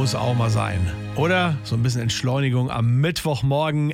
Muss auch mal sein. Oder so ein bisschen Entschleunigung am Mittwochmorgen,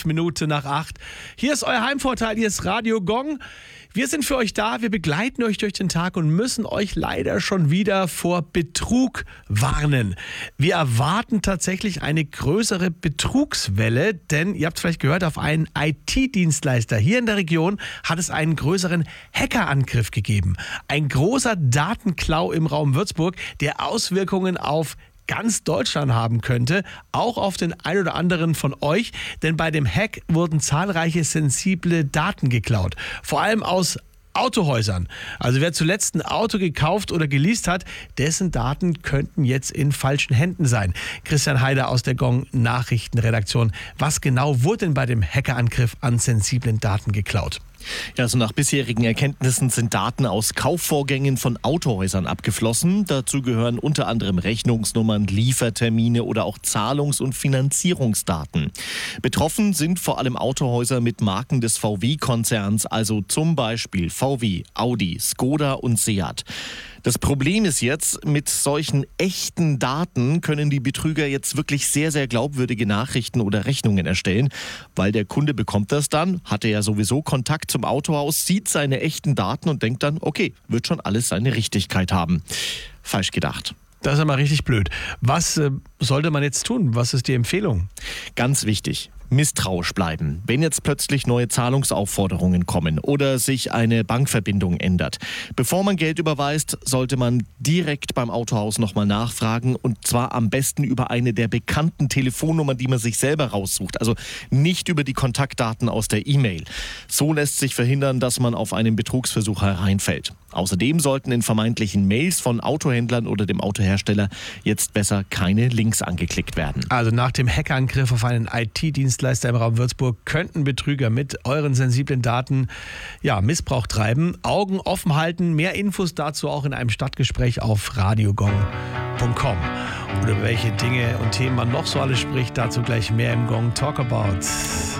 7:11. Hier ist euer Heimvorteil, hier ist Radio Gong. Wir sind für euch da, wir begleiten euch durch den Tag und müssen euch leider schon wieder vor Betrug warnen. Wir erwarten tatsächlich eine größere Betrugswelle, denn ihr habt es vielleicht gehört, auf einen IT-Dienstleister hier in der Region hat es einen größeren Hackerangriff gegeben. Ein großer Datenklau im Raum Würzburg, der Auswirkungen auf ganz Deutschland haben könnte, auch auf den ein oder anderen von euch, denn bei dem Hack wurden zahlreiche sensible Daten geklaut, vor allem aus Autohäusern. Also wer zuletzt ein Auto gekauft oder geleast hat, dessen Daten könnten jetzt in falschen Händen sein. Christian Heider aus der Gong Nachrichtenredaktion. Was genau wurde denn bei dem Hackerangriff an sensiblen Daten geklaut? Ja, also nach bisherigen Erkenntnissen sind Daten aus Kaufvorgängen von Autohäusern abgeflossen. Dazu gehören unter anderem Rechnungsnummern, Liefertermine oder auch Zahlungs- und Finanzierungsdaten. Betroffen sind vor allem Autohäuser mit Marken des VW-Konzerns, also zum Beispiel VW, Audi, Skoda und Seat. Das Problem ist jetzt, mit solchen echten Daten können die Betrüger jetzt wirklich sehr, sehr glaubwürdige Nachrichten oder Rechnungen erstellen, weil der Kunde bekommt das dann, hat er ja sowieso Kontakt zum Autohaus, sieht seine echten Daten und denkt dann, okay, wird schon alles seine Richtigkeit haben. Falsch gedacht. Das ist ja mal richtig blöd. Was sollte man jetzt tun? Was ist die Empfehlung? Ganz wichtig. Misstrauisch bleiben. Wenn jetzt plötzlich neue Zahlungsaufforderungen kommen oder sich eine Bankverbindung ändert. Bevor man Geld überweist, sollte man direkt beim Autohaus nochmal nachfragen und zwar am besten über eine der bekannten Telefonnummern, die man sich selber raussucht. Also nicht über die Kontaktdaten aus der E-Mail. So lässt sich verhindern, dass man auf einen Betrugsversuch hereinfällt. Außerdem sollten in vermeintlichen Mails von Autohändlern oder dem Autohersteller jetzt besser keine Links angeklickt werden. Also nach dem Hackerangriff auf einen IT-Dienstleister im Raum Würzburg könnten Betrüger mit euren sensiblen Daten Missbrauch treiben. Augen offen halten. Mehr Infos dazu auch in einem Stadtgespräch auf radiogong.com. Oder über welche Dinge und Themen man noch so alles spricht, dazu gleich mehr im Gong Talk About.